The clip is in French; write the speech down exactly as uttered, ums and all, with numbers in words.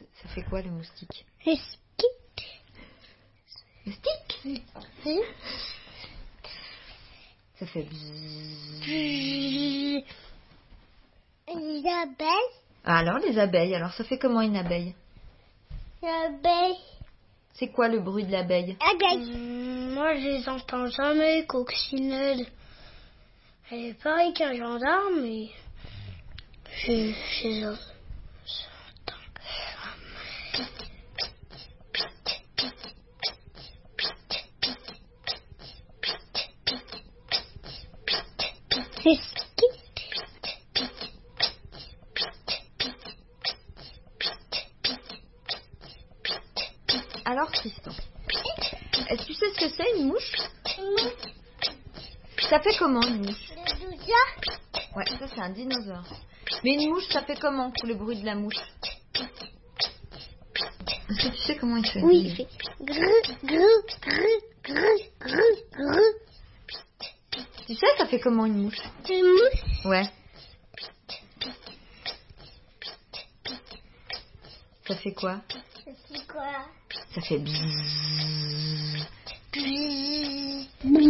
ça fait quoi le moustique? Le stick. Le stick? Oui. Ça fait bzzz. Les abeilles. Ah, alors les abeilles, alors ça fait comment une abeille? L'abeille. C'est quoi le bruit de l'abeille? Abeille. Hum, moi, je les entends jamais, coccinelle. Elle est pareille qu'un gendarme, mais je, je les entends. Les skis. Alors Tristan, est-ce que tu sais ce que c'est une mouche? Ça fait comment une mouche? Le douza. Ouais, ça c'est un dinosaure. Mais une mouche, ça fait comment le bruit de la mouche? Est-ce que tu sais comment il fait? Oui, il fait grrr, grrr, grrr, grrr, grrr, grrr. Tu sais, ça fait comment une mouche? C'est une mouche. Ouais. Ça fait quoi? C'est quoi? Ça fait bzzz. Bzzz.